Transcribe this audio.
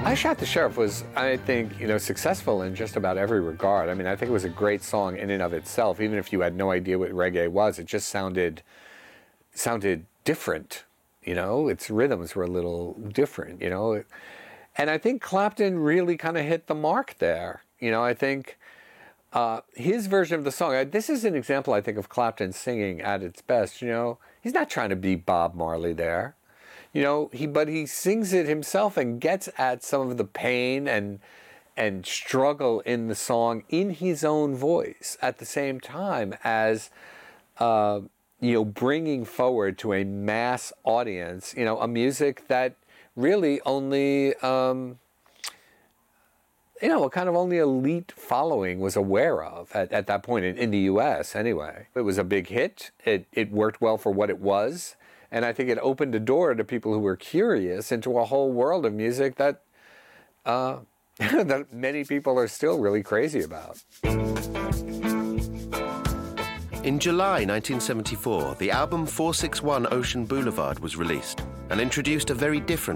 I Shot the Sheriff was, I think, successful in just about every regard. I mean, I think it was a great song in and of itself. Even if you had no idea what reggae was, it just sounded different. Its rhythms were a little different. And I think Clapton really kind of hit the mark there. I think his version of the song. This is an example, I think, of Clapton singing at its best. He's not trying to be Bob Marley there. But he sings it himself and gets at some of the pain and struggle in the song in his own voice at the same time as, bringing forward to a mass audience, a music that really only, a kind of only elite following was aware of at that point in the U.S. anyway. It was a big hit. It worked well for what it was. And I think it opened a door to people who were curious into a whole world of music that that many people are still really crazy about. In July 1974, the album 461 Ocean Boulevard was released and introduced a very different